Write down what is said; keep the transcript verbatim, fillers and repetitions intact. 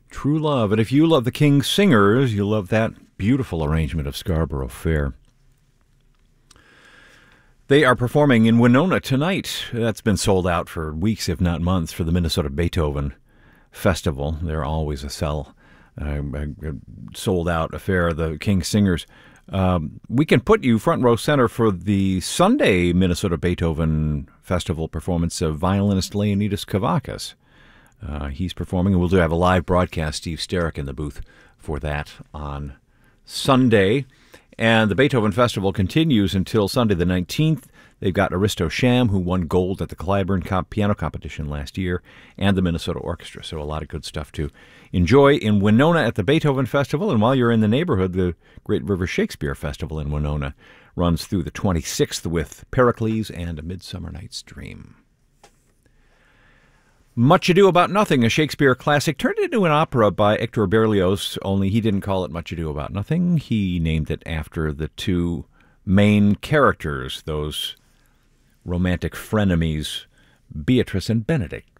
True Love. And if you love the King's Singers, you'll love that beautiful arrangement of Scarborough Fair. They are performing in Winona tonight. That's been sold out for weeks, if not months, for the Minnesota Beethoven Festival. They're always a sell, uh, sold-out affair, the King's Singers. Um, we can put you front row center for the Sunday Minnesota Beethoven Festival performance of violinist Leonidas Kavakis. Uh, he's performing, and we'll do have a live broadcast, Steve Sterrick in the booth for that on Sunday. And the Beethoven Festival continues until Sunday the nineteenth. They've got Aristo Sham, who won gold at the Clyburn Comp Piano Competition last year, and the Minnesota Orchestra. So a lot of good stuff to enjoy in Winona at the Beethoven Festival. And while you're in the neighborhood, the Great River Shakespeare Festival in Winona runs through the twenty-sixth with Pericles and A Midsummer Night's Dream. Much Ado About Nothing, a Shakespeare classic, turned into an opera by Hector Berlioz, only he didn't call it Much Ado About Nothing. He named it after the two main characters, those romantic frenemies, Beatrice and Benedict.